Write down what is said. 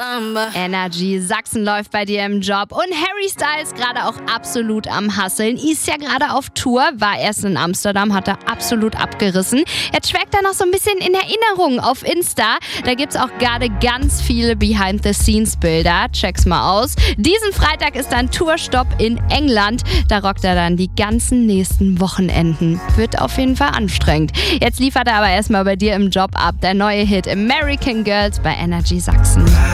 Energy Sachsen läuft bei dir im Job und Harry Styles gerade auch absolut am Hustlen. Ist ja gerade auf Tour, war erst in Amsterdam, hat er absolut abgerissen. Jetzt schwelgt er noch so ein bisschen in Erinnerung auf Insta. Da gibt's auch gerade ganz viele Behind-the-Scenes-Bilder. Check's mal aus. Diesen Freitag ist dann Tourstopp in England. Da rockt er dann die ganzen nächsten Wochenenden. Wird auf jeden Fall anstrengend. Jetzt liefert er aber erstmal bei dir im Job ab. Der neue Hit American Girls bei Energy Sachsen.